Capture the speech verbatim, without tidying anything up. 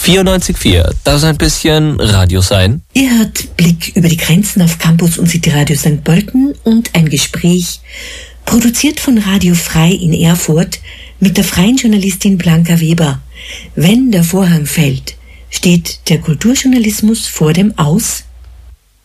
vierundneunzig Komma vier, das ist ein bisschen Radio sein. Ihr hört Blick über die Grenzen auf Campus und City Radio Sankt Pölten und ein Gespräch, produziert von Radio Frei in Erfurt mit der freien Journalistin Blanca Weber. Wenn der Vorhang fällt, steht der Kulturjournalismus vor dem Aus.